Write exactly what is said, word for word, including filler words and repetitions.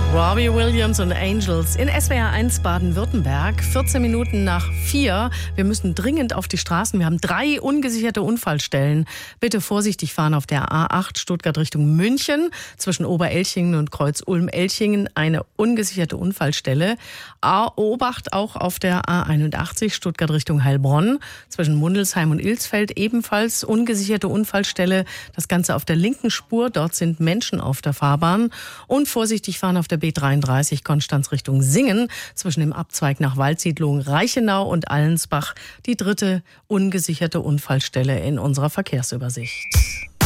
Robbie Williams und Angels in S W R eins Baden-Württemberg. vierzehn Minuten nach vier. Wir müssen dringend auf die Straßen. Wir haben drei ungesicherte Unfallstellen. Bitte vorsichtig fahren auf der A acht Stuttgart Richtung München. Zwischen Oberelchingen und Kreuz Ulm-Elchingen eine ungesicherte Unfallstelle. Obacht auch auf der A einundachtzig Stuttgart Richtung Heilbronn. Zwischen Mundelsheim und Ilsfeld ebenfalls ungesicherte Unfallstelle. Das Ganze auf der linken Spur. Dort sind Menschen auf der Fahrbahn. Und vorsichtig fahren auf der B dreiunddreißig Konstanz Richtung Singen, zwischen dem Abzweig nach Waldsiedlung Reichenau und Allensbach, die dritte ungesicherte Unfallstelle in unserer Verkehrsübersicht.